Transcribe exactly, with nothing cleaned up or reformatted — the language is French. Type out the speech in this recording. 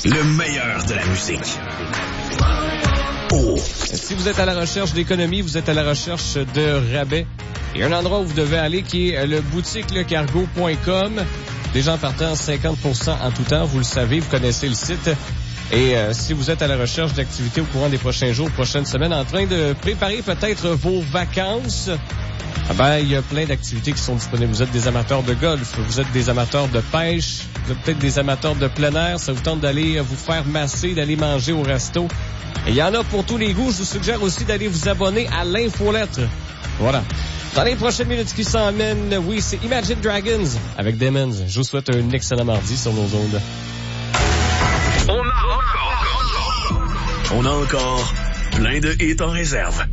Le meilleur de la musique. Oh. Si vous êtes à la recherche d'économie, vous êtes à la recherche de rabais, il y a un endroit où vous devez aller qui est le boutique le cargo point com. Les gens partant cinquante pour cent en tout temps, vous le savez, vous connaissez le site. Et euh, si vous êtes à la recherche d'activités au courant des prochains jours, prochaines semaines, en train de préparer peut-être vos vacances, ah ben, il y a plein d'activités qui sont disponibles. Vous êtes des amateurs de golf, vous êtes des amateurs de pêche, vous êtes peut-être des amateurs de plein air, ça vous tente d'aller vous faire masser, d'aller manger au resto. Et il y en a pour tous les goûts. Je vous suggère aussi d'aller vous abonner à l'infolettre. Voilà. Dans les prochaines minutes qui s'en mènent, oui, c'est Imagine Dragons avec Demons. Je vous souhaite un excellent mardi sur nos ondes. On a encore, on a encore plein de hits en réserve.